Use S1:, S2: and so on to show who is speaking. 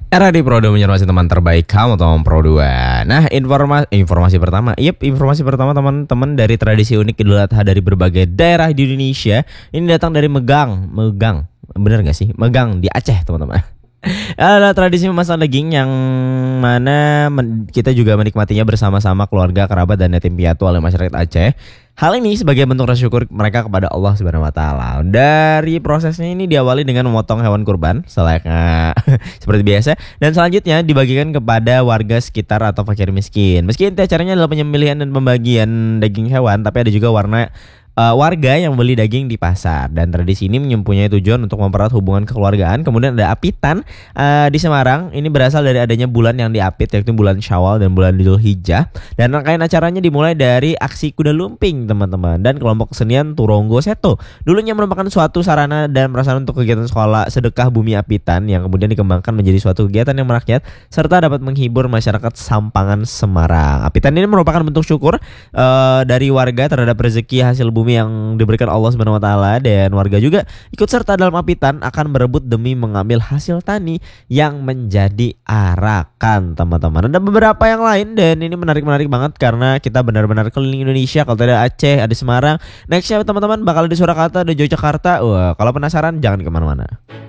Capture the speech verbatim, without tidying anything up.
S1: Era di Pro dua menyermasi teman terbaik kamu Tom Pro dua. Nah, informasi informasi pertama, yep, informasi pertama teman-teman dari tradisi unik Idul Adha dari berbagai daerah di Indonesia. Ini datang dari Megang, Megang, bener gak sih? Megang di Aceh, teman-teman. Adalah tradisi memasak daging yang mana men- kita juga menikmatinya bersama-sama keluarga, kerabat dan yatim piatu oleh masyarakat Aceh. Hal ini sebagai bentuk rasa syukur mereka kepada Allah Subhanahu wa taala. Dari prosesnya ini diawali dengan memotong hewan kurban selayaknya seperti biasa dan selanjutnya dibagikan kepada warga sekitar atau fakir miskin. Meski inti acaranya adalah penyembelihan dan pembagian daging hewan, tapi ada juga warna uh, warga yang beli daging di pasar. Dan tradisi ini mempunyai tujuan untuk mempererat hubungan kekeluargaan. Kemudian ada apitan uh, di Semarang. Ini berasal dari adanya bulan yang diapit, yaitu bulan Syawal dan bulan Dzulhijjah. Dan rangkaian acaranya dimulai dari aksi kuda lumping, teman-teman, dan kelompok kesenian Turonggo Seto. Dulunya merupakan suatu sarana dan prasarana untuk kegiatan sekolah sedekah bumi apitan yang kemudian dikembangkan menjadi suatu kegiatan yang merakyat serta dapat menghibur masyarakat Sampangan Semarang. Apitan ini merupakan bentuk syukur uh, dari warga terhadap rezeki hasil bumi yang diberikan Allah Subhanahu wa taala, dan warga juga ikut serta dalam apitan akan berebut demi mengambil hasil tani yang menjadi arakan, teman-teman. Ada beberapa yang lain dan ini menarik-menarik banget karena kita benar-benar keliling Indonesia. Kalau tadi ada Aceh, ada Semarang, nextnya teman-teman bakal di Surakarta, ada Yogyakarta. Wah, kalau penasaran jangan kemana-mana.